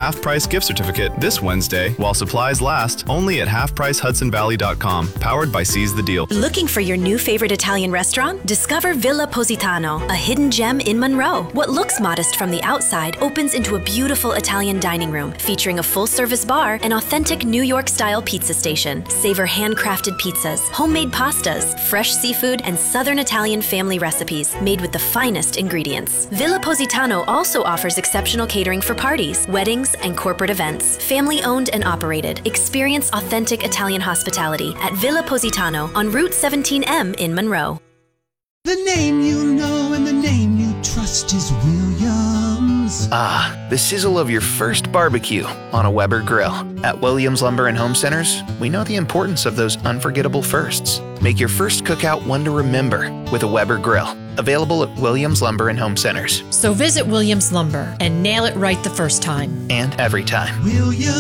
half-price gift certificate this Wednesday while supplies last, only at halfpricehudsonvalley.com, powered by Seize the Deal. Looking for your new favorite Italian restaurant? Discover Villa Positano, a hidden gem in Monroe. What looks modest from the outside opens into a beautiful Italian dining room featuring a full-service bar and authentic New York-style pizza station. Savor handcrafted pizzas, homemade pastas, fresh seafood, and Southern Italian family recipes made with the finest ingredients. Villa Positano also offers exceptional catering for parties, weddings, and corporate events. Family-owned and operated. Experience authentic Italian hospitality at Villa Positano on Route 17M in Monroe. The name you know and the name you trust is Williams. Ah, the sizzle of your first barbecue on a Weber grill. At Williams Lumber and Home Centers, we know the importance of those unforgettable firsts. Make your first cookout one to remember with a Weber grill. Available at Williams Lumber and Home Centers. So visit Williams Lumber and nail it right the first time. And every time. Williams.